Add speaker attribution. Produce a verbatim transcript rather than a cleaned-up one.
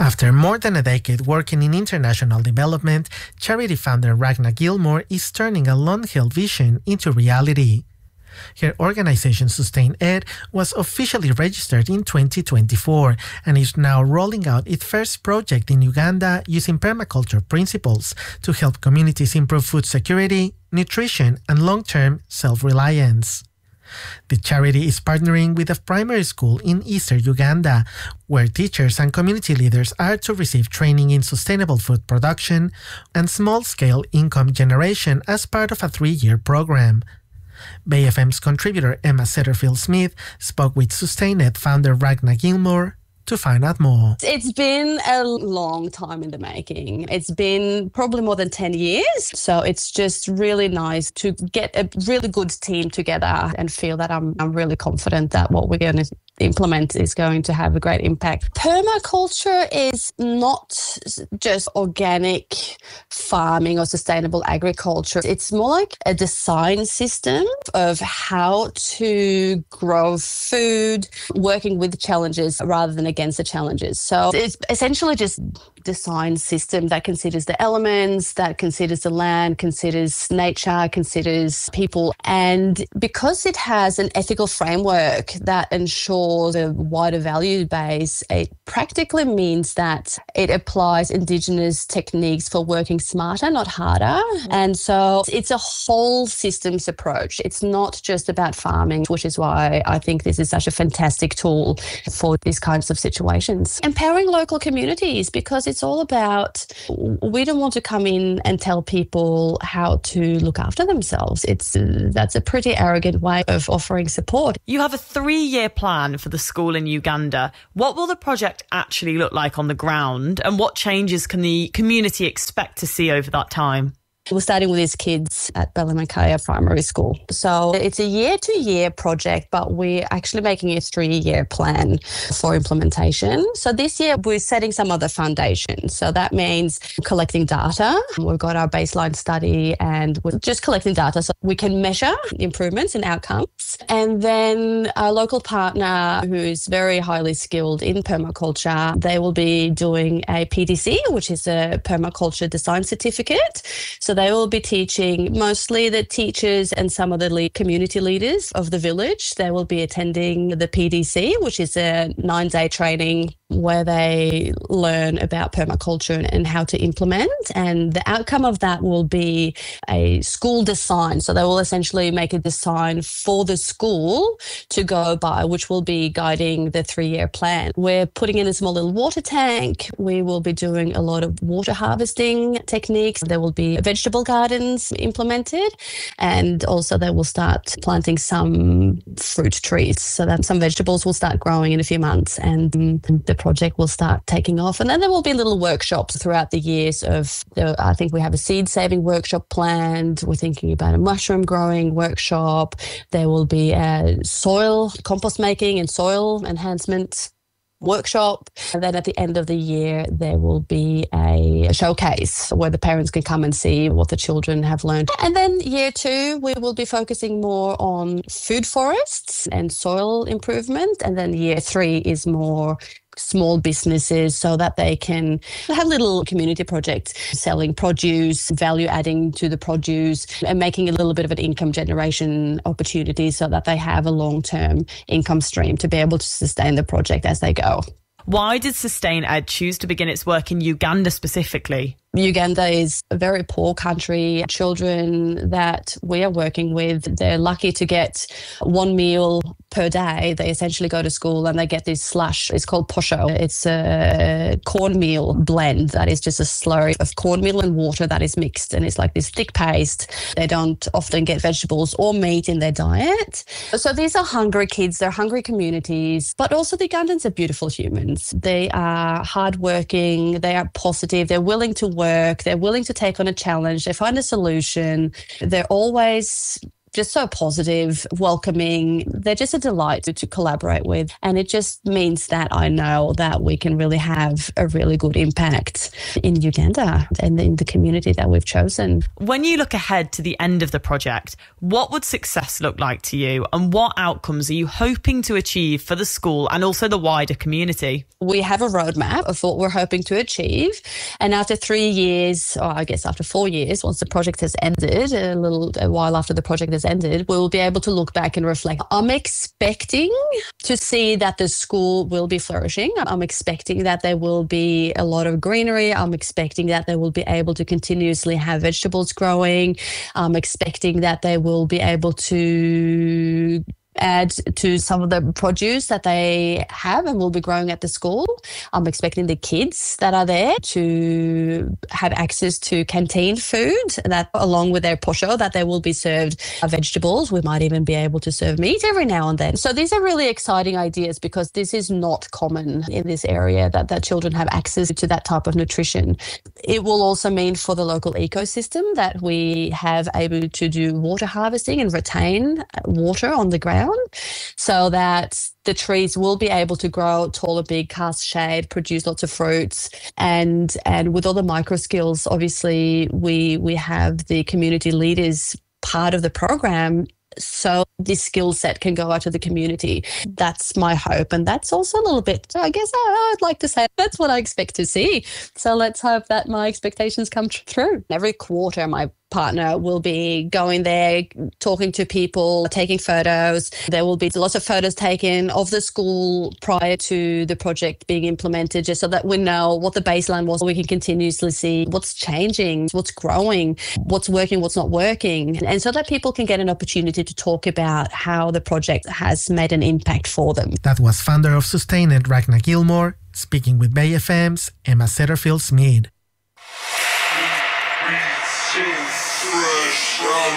Speaker 1: After more than a decade working in international development, charity founder Ragna Gilmore is turning a long-held vision into reality. Her organization Sustain Ed was officially registered in twenty twenty-four and is now rolling out its first project in Uganda using permaculture principles to help communities improve food security, nutrition, and long-term self-reliance. The charity is partnering with a primary school in eastern Uganda, where teachers and community leaders are to receive training in sustainable food production and small-scale income generation as part of a three-year program. Bay F M's contributor Emma Setterfield-Smith spoke with Sustain Ed founder Ragna Gilmore to find out more.
Speaker 2: It's been a long time in the making. It's been probably more than ten years. So it's just really nice to get a really good team together and feel that I'm, I'm really confident that what we're going to implement is going to have a great impact. Permaculture is not just organic farming or sustainable agriculture. It's more like a design system of how to grow food, working with challenges rather than against the challenges. So it's essentially just design system that considers the elements, that considers the land, considers nature, considers people. And because it has an ethical framework that ensures a wider value base, it practically means that it applies Indigenous techniques for working smarter, not harder. And so it's a whole systems approach. It's not just about farming, which is why I think this is such a fantastic tool for these kinds of situations. Empowering local communities, because it's all about, we don't want to come in and tell people how to look after themselves. It's that's a pretty arrogant way of offering support.
Speaker 3: You have a three-year plan for the school in Uganda. What will the project actually look like on the ground, and what changes can the community expect to see over that time?
Speaker 2: We're starting with these kids at Bellemakaya Primary School. So it's a year-to-year project, but we're actually making a three-year plan for implementation. So this year we're setting some other foundations. So that means collecting data. We've got our baseline study and we're just collecting data so we can measure improvements and outcomes. And then our local partner, who is very highly skilled in permaculture, they will be doing a P D C, which is a permaculture design certificate. So they will be teaching mostly the teachers and some of the lead community leaders of the village. They will be attending the P D C, which is a nine-day training where they learn about permaculture and how to implement. And the outcome of that will be a school design. So they will essentially make a design for the school to go by, which will be guiding the three-year plan. We're putting in a small little water tank. We will be doing a lot of water harvesting techniques. There will be vegetable gardens implemented, and also they will start planting some fruit trees so that some vegetables will start growing in a few months, and the project will start taking off. And then there will be little workshops throughout the years of, the, I think we have a seed saving workshop planned. We're thinking about a mushroom growing workshop. There will be a soil compost making and soil enhancement workshop. And then at the end of the year, there will be a showcase where the parents can come and see what the children have learned. And then year two, we will be focusing more on food forests and soil improvement. And then year three is more small businesses so that they can have little community projects selling produce, value adding to the produce and making a little bit of an income generation opportunity so that they have a long-term income stream to be able to sustain the project as they go.
Speaker 3: Why did Sustain Ed choose to begin its work in Uganda specifically?
Speaker 2: Uganda is a very poor country. Children that we are working with, they're lucky to get one meal per day. They essentially go to school and they get this slush. It's called posho. It's a cornmeal blend that is just a slurry of cornmeal and water that is mixed, and it's like this thick paste. They don't often get vegetables or meat in their diet. So these are hungry kids. They're hungry communities, but also the Ugandans are beautiful humans. They are hardworking. They are positive. They're willing to work. They're willing to take on a challenge. They find a solution. They're always just so positive, welcoming. They're just a delight to, to collaborate with. And it just means that I know that we can really have a really good impact in Uganda and in the community that we've chosen.
Speaker 3: When you look ahead to the end of the project, what would success look like to you, and what outcomes are you hoping to achieve for the school and also the wider community?
Speaker 2: We have a roadmap of what we're hoping to achieve. And after three years, or I guess after four years, once the project has ended, a little a while after the project has ended, we'll be able to look back and reflect. I'm expecting to see that the school will be flourishing. I'm expecting that there will be a lot of greenery. I'm expecting that they will be able to continuously have vegetables growing. I'm expecting that they will be able to add to some of the produce that they have and will be growing at the school. I'm expecting the kids that are there to have access to canteen food, that along with their posho, that they will be served vegetables. We might even be able to serve meat every now and then. So these are really exciting ideas, because this is not common in this area that, that children have access to that type of nutrition. It will also mean for the local ecosystem that we have able to do water harvesting and retain water on the ground, so that the trees will be able to grow taller, big, cast shade, produce lots of fruits. And and with all the micro skills, obviously we we have the community leaders part of the program, so this skill set can go out to the community. That's my hope. And that's also a little bit, I guess I'd like to say, that's what I expect to see. So let's hope that my expectations come tr- through. Every quarter, my partner will be going there, talking to people, taking photos. There will be lots of photos taken of the school prior to the project being implemented, just so that we know what the baseline was. We can continuously see what's changing, what's growing, what's working, what's not working. And so that people can get an opportunity to talk about how the project has made an impact for them.
Speaker 1: That was founder of Sustained, Ragnar Gilmore, speaking with Bay F M's Emma Setterfield-Smith.
Speaker 4: Fresh